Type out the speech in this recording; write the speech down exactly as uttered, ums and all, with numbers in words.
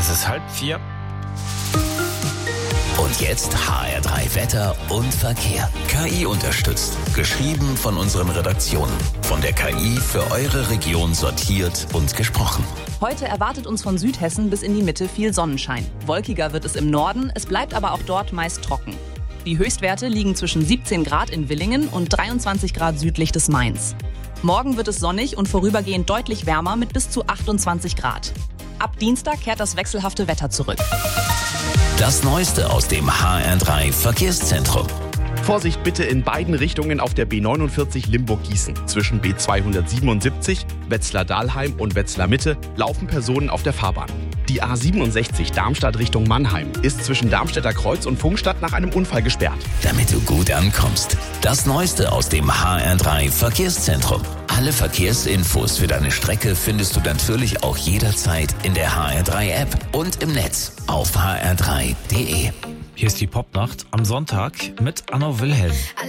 Es ist halb vier. Und jetzt H R drei Wetter und Verkehr. K I unterstützt. Geschrieben von unseren Redaktionen. Von der K I für eure Region sortiert und gesprochen. Heute erwartet uns von Südhessen bis in die Mitte viel Sonnenschein. Wolkiger wird es im Norden, es bleibt aber auch dort meist trocken. Die Höchstwerte liegen zwischen siebzehn Grad in Villingen und dreiundzwanzig Grad südlich des Mains. Morgen wird es sonnig und vorübergehend deutlich wärmer mit bis zu achtundzwanzig Grad. Ab Dienstag kehrt das wechselhafte Wetter zurück. Das Neueste aus dem H R drei Verkehrszentrum. Vorsicht bitte in beiden Richtungen auf der B neunundvierzig Limburg-Gießen. Zwischen B zweihundertsiebenundsiebzig, Wetzlar-Dahlheim und Wetzlar-Mitte laufen Personen auf der Fahrbahn. Die A siebenundsechzig Darmstadt Richtung Mannheim ist zwischen Darmstädter Kreuz und Funkstadt nach einem Unfall gesperrt. Damit du gut ankommst. Das Neueste aus dem H R drei Verkehrszentrum. Alle Verkehrsinfos für deine Strecke findest du natürlich auch jederzeit in der H R drei App und im Netz auf h r drei punkt d e. Hier ist die Popnacht am Sonntag mit Anna Wilhelm.